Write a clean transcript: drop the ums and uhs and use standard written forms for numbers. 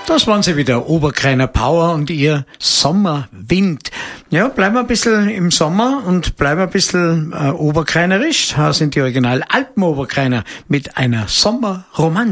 Das waren sie wieder, Oberkreiner Power und ihr Sommerwind. Ja, bleiben wir ein bisschen im Sommer und bleiben ein bisschen oberkreinerisch. Da sind die Original Alpen-Oberkreiner mit einer Sommerromanze.